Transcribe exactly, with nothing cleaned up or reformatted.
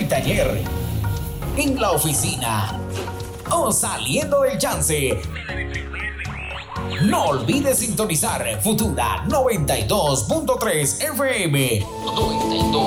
el taller, en la oficina o saliendo del chance. No olvides sintonizar Futura noventa y dos punto tres F M. noventa y dos